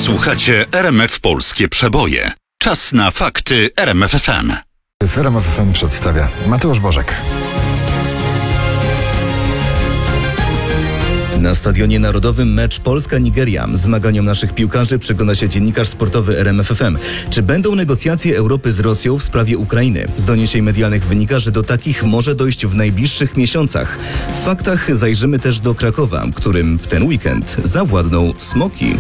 Słuchacie RMF Polskie Przeboje. Czas na fakty RMF FM. W RMF FM przedstawia Mateusz Bożek. Na Stadionie Narodowym mecz Polska-Nigeria. Zmaganiom naszych piłkarzy przygląda się dziennikarz sportowy RMF FM. Czy będą negocjacje Europy z Rosją w sprawie Ukrainy? Z doniesień medialnych wynika, że do takich może dojść w najbliższych miesiącach. W faktach zajrzymy też do Krakowa, którym w ten weekend zawładną smoki.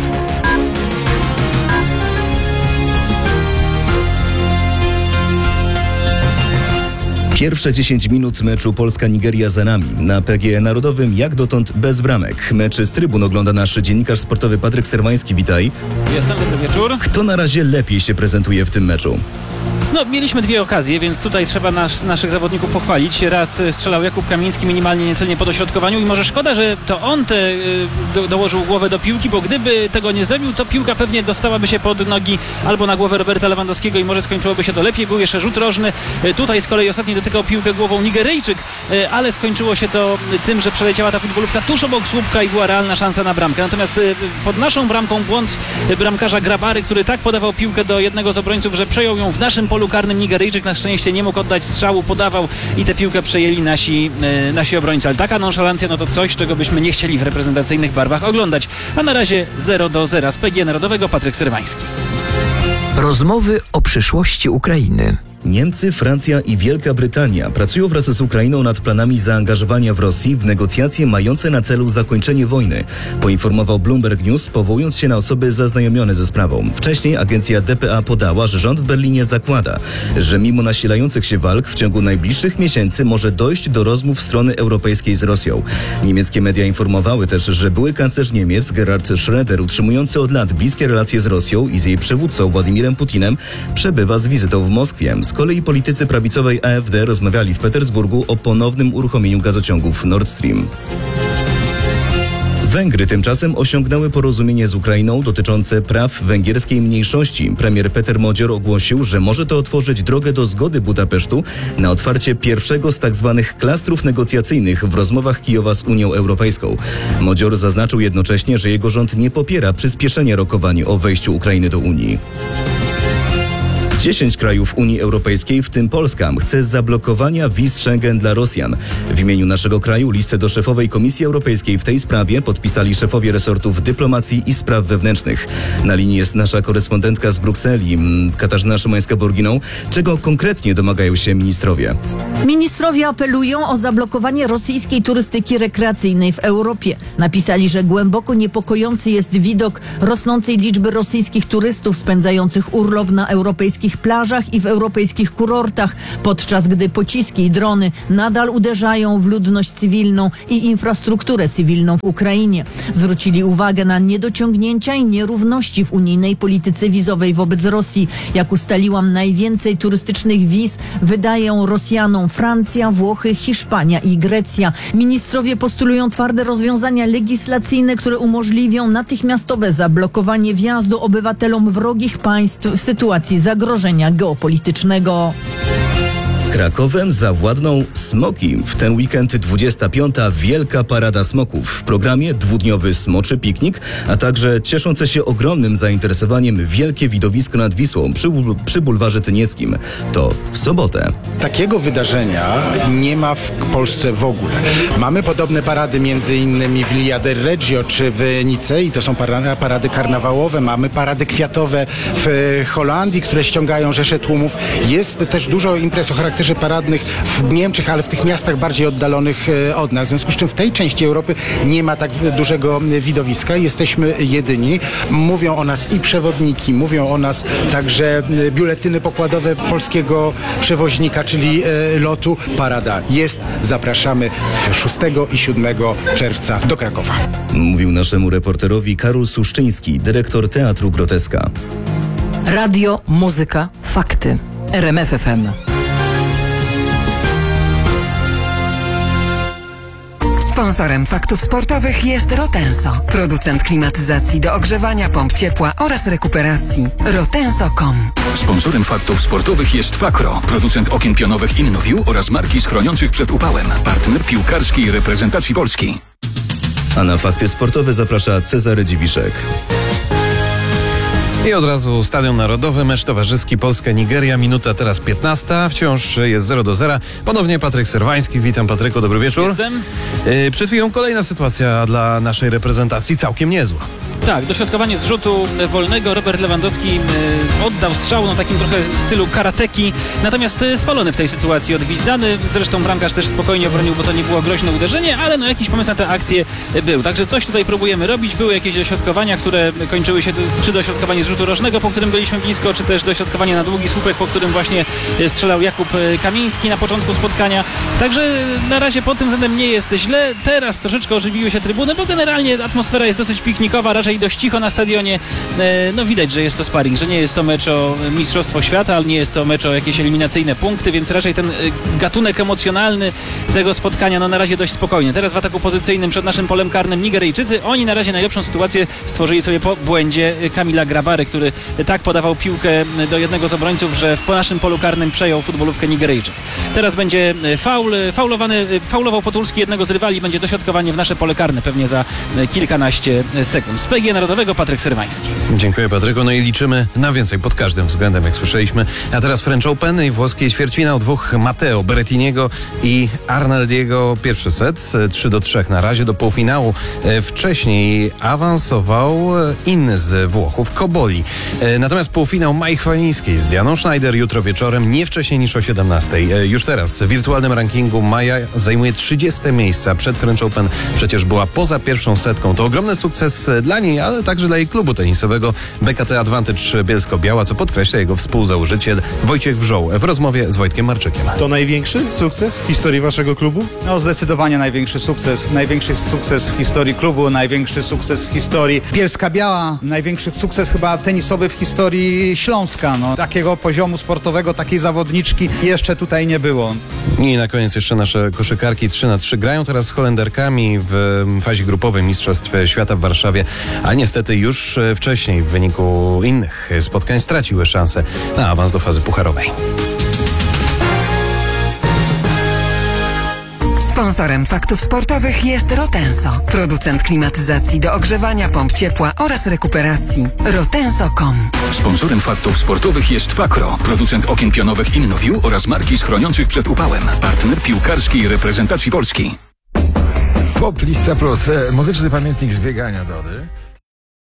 Pierwsze 10 minut meczu Polska-Nigeria za nami. Na PGE Narodowym jak dotąd bez bramek. Mecz z trybun ogląda nasz dziennikarz sportowy Patryk Serwański. Witaj. Jestem, dobry wieczór. Kto na razie lepiej się prezentuje w tym meczu? Mieliśmy dwie okazje, więc tutaj trzeba naszych zawodników pochwalić. Raz strzelał Jakub Kamiński minimalnie niecelnie po dośrodkowaniu i może szkoda, że to on dołożył głowę do piłki, bo gdyby tego nie zrobił, to piłka pewnie dostałaby się pod nogi albo na głowę Roberta Lewandowskiego i może skończyłoby się to lepiej. Był jeszcze rzut rożny. Tutaj z kolei ostatnio dotykał piłkę głową Nigeryjczyk, ale skończyło się to tym, że przeleciała ta futbolówka tuż obok słupka i była realna szansa na bramkę. Natomiast pod naszą bramką błąd bramkarza Grabary, który tak podawał piłkę do jednego z obrońców, że przejął ją w naszym polu karnym. Nigeryjczyk na szczęście nie mógł oddać strzału, podawał i tę piłkę przejęli nasi obrońcy. Ale taka nonszalancja, no to coś, czego byśmy nie chcieli w reprezentacyjnych barwach oglądać. A na razie 0-0 z PGE Narodowego. Patryk Serwański. Rozmowy o przyszłości Ukrainy. Niemcy, Francja i Wielka Brytania pracują wraz z Ukrainą nad planami zaangażowania w Rosji w negocjacje mające na celu zakończenie wojny, poinformował Bloomberg News, powołując się na osoby zaznajomione ze sprawą. Wcześniej agencja dpa podała, że rząd w Berlinie zakłada, że mimo nasilających się walk w ciągu najbliższych miesięcy może dojść do rozmów strony europejskiej z Rosją. Niemieckie media informowały też, że były kanclerz Niemiec Gerhard Schröder, utrzymujący od lat bliskie relacje z Rosją i z jej przywódcą Władimirem Putinem, przebywa z wizytą w Moskwie. Z kolei politycy prawicowej AfD rozmawiali w Petersburgu o ponownym uruchomieniu gazociągów Nord Stream. Węgry tymczasem osiągnęły porozumienie z Ukrainą dotyczące praw węgierskiej mniejszości. Premier Peter Modzior ogłosił, że może to otworzyć drogę do zgody Budapesztu na otwarcie pierwszego z tzw. klastrów negocjacyjnych w rozmowach Kijowa z Unią Europejską. Modzior zaznaczył jednocześnie, że jego rząd nie popiera przyspieszenia rokowań o wejściu Ukrainy do Unii. 10 krajów Unii Europejskiej, w tym Polska, chce zablokowania wiz Schengen dla Rosjan. W imieniu naszego kraju listę do szefowej Komisji Europejskiej w tej sprawie podpisali szefowie resortów dyplomacji i spraw wewnętrznych. Na linii jest nasza korespondentka z Brukseli, Katarzyna Szymańska-Borginą. Czego konkretnie domagają się ministrowie? Ministrowie apelują o zablokowanie rosyjskiej turystyki rekreacyjnej w Europie. Napisali, że głęboko niepokojący jest widok rosnącej liczby rosyjskich turystów spędzających urlop na europejskich plażach i w europejskich kurortach, podczas gdy pociski i drony nadal uderzają w ludność cywilną i infrastrukturę cywilną w Ukrainie. Zwrócili uwagę na niedociągnięcia i nierówności w unijnej polityce wizowej wobec Rosji. Jak ustaliłam, najwięcej turystycznych wiz wydają Rosjanom Francja, Włochy, Hiszpania i Grecja. Ministrowie postulują twarde rozwiązania legislacyjne, które umożliwią natychmiastowe zablokowanie wjazdu obywatelom wrogich państw w sytuacji zagrożenia geopolitycznego. Krakowem zawładną smoki. W ten weekend 25. Wielka Parada Smoków. W programie dwudniowy smoczy piknik, a także cieszące się ogromnym zainteresowaniem wielkie widowisko nad Wisłą przy bulwarze Tynieckim. To w sobotę. Takiego wydarzenia nie ma w Polsce w ogóle. Mamy podobne parady między innymi w Via del Reggio czy w Nicei. To są parady karnawałowe. Mamy parady kwiatowe w Holandii, które ściągają rzesze tłumów. Jest też dużo imprez o charakterze paradnych w Niemczech, ale w tych miastach bardziej oddalonych od nas. W związku z czym w tej części Europy nie ma tak dużego widowiska. Jesteśmy jedyni. Mówią o nas i przewodniki, mówią o nas także biuletyny pokładowe polskiego przewoźnika, czyli lotu. Parada jest. Zapraszamy 6 i 7 czerwca do Krakowa. Mówił naszemu reporterowi Karol Suszczyński, dyrektor Teatru Groteska. Radio, muzyka, fakty. RMF FM. Sponsorem faktów sportowych jest Rotenso, producent klimatyzacji do ogrzewania, pomp ciepła oraz rekuperacji. Rotenso.com. Sponsorem faktów sportowych jest Fakro, producent okien pionowych InnoView oraz marki chroniących przed upałem. Partner piłkarskiej reprezentacji Polski. A na fakty sportowe zaprasza Cezary Dziwiszek. I od razu Stadion Narodowy, mecz towarzyski Polska-Nigeria, minuta teraz 15, wciąż jest 0-0. Ponownie Patryk Serwański, witam Patryku, dobry wieczór. Jestem. Przed chwilą kolejna sytuacja dla naszej reprezentacji, całkiem niezła. Tak, dośrodkowanie z rzutu wolnego. Robert Lewandowski oddał strzał, takim trochę stylu karateki, natomiast spalony w tej sytuacji, odgwizdany. Zresztą bramkarz też spokojnie obronił, bo to nie było groźne uderzenie, ale jakiś pomysł na tę akcję był. Także coś tutaj próbujemy robić. Były jakieś dośrodkowania, które kończyły się czy dośrodkowanie z rzutu rożnego, po którym byliśmy blisko, czy też dośrodkowanie na długi słupek, po którym właśnie strzelał Jakub Kamiński na początku spotkania. Także na razie pod tym względem nie jest źle. Teraz troszeczkę ożywiły się trybuny, bo generalnie atmosfera jest dosyć piknikowa, raczej dość cicho na stadionie. Widać, że jest to sparring, że nie jest to mecz o Mistrzostwo Świata, ale nie jest to mecz o jakieś eliminacyjne punkty, więc raczej ten gatunek emocjonalny tego spotkania na razie dość spokojny. Teraz w ataku pozycyjnym przed naszym polem karnym Nigeryjczycy. Oni na razie najlepszą sytuację stworzyli sobie po błędzie Kamila Grabary, który tak podawał piłkę do jednego z obrońców, że po naszym polu karnym przejął futbolówkę Nigeryjczyk. Teraz będzie faulował Potulski jednego z rywali, będzie dośrodkowanie w nasze pole karne pewnie za kilkanaście sekund. Z PGE Narodowego Patryk Serwański. Dziękuję Patryku, i liczymy na więcej pod każdym względem, jak słyszeliśmy. A teraz French Open i włoskie ćwierćfinał dwóch Matteo Berrettiniego i Arnaldiego. Pierwszy set 3-3 na razie do półfinału. Wcześniej awansował inny z Włochów, Koboli. Natomiast półfinał Mai Chwalińskiej z Dianą Schneider jutro wieczorem, nie wcześniej niż o 17. Już teraz w wirtualnym rankingu Maja zajmuje 30 miejsca. Przed French Open przecież była poza pierwszą setką. To ogromny sukces dla niej, ale także dla jej klubu tenisowego BKT Advantage Bielsko-Biała, co podkreśla jego współzałożyciel Wojciech Wrzoł w rozmowie z Wojtkiem Marczykiem. To największy sukces w historii waszego klubu? No zdecydowanie największy sukces. Największy sukces w historii klubu, największy sukces w historii Bielska-Biała, największy sukces chyba tenisowy w historii Śląska. Takiego poziomu sportowego, takiej zawodniczki jeszcze tutaj nie było. I na koniec jeszcze nasze koszykarki 3-3 grają teraz z Holenderkami w fazie grupowej Mistrzostw Świata w Warszawie, a niestety już wcześniej w wyniku innych spotkań straciły szansę na awans do fazy pucharowej. Sponsorem Faktów Sportowych jest Rotenso, producent klimatyzacji do ogrzewania, pomp ciepła oraz rekuperacji. Rotenso.com. Sponsorem Faktów Sportowych jest Fakro, producent okien pionowych InnoView oraz marki schroniących przed upałem. Partner piłkarskiej reprezentacji Polski. Pop Listra Plus, muzyczny pamiętnik zbiegania Dody.